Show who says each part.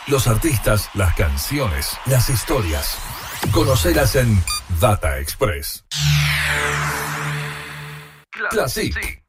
Speaker 1: Los artistas, las canciones, las historias. Conocelas en Data Express. Classic.